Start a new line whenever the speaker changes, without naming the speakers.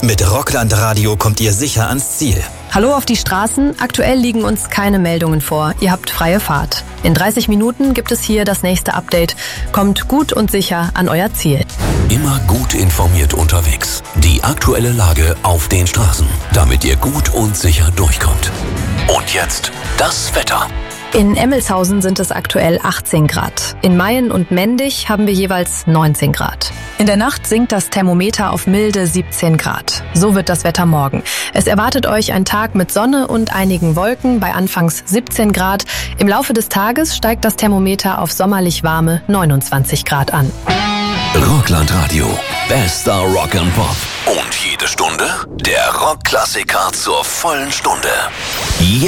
Mit Rockland Radio kommt ihr sicher ans Ziel.
Hallo auf die Straßen. Aktuell liegen uns keine Meldungen vor. Ihr habt freie Fahrt. In 30 Minuten gibt es hier das nächste Update. Kommt gut und sicher an euer Ziel.
Immer gut informiert unterwegs. Die aktuelle Lage auf den Straßen, damit ihr gut und sicher durchkommt. Und jetzt das Wetter.
In Emmelshausen sind es aktuell 18 Grad. In Mayen und Mendig haben wir jeweils 19 Grad. In der Nacht sinkt das Thermometer auf milde 17 Grad. So wird das Wetter morgen. Es erwartet euch ein Tag mit Sonne und einigen Wolken bei anfangs 17 Grad. Im Laufe des Tages steigt das Thermometer auf sommerlich warme 29 Grad an.
Rockland Radio. Bester Rock and Pop. Und jede Stunde der Rockklassiker zur vollen Stunde.